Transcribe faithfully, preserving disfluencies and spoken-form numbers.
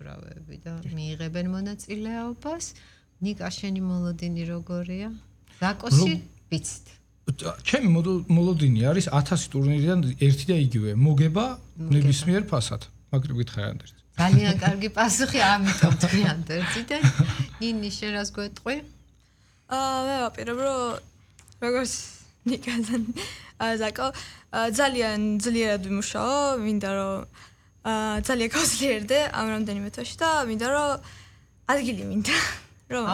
მოძრაობები და მიიღებენ მონაწილეობას. ნიკა შენი მოლოდინი როგორია? ზაკოსი ვიცით. ჩემი მოლოდინი არის ათასი ტურნირიდან ერთი და იგივე. მოგება ნებისმიერ ფასად. მაგრი გითხარი ანდერს. ძალიან კარგი პასუხი, ამიტომ თქვი ანდერსი და ნინი შენ რას გვეტყვი? აა მე ვაპირებ რომ როგორც ნიკაზან ზაკო ძალიან ძლიერად ვიმუშაო, მინდა რომ აა ძალიან გავძლიერდე ამ რამდენიმე თვეში და მინდა რომ ადგილი მინდა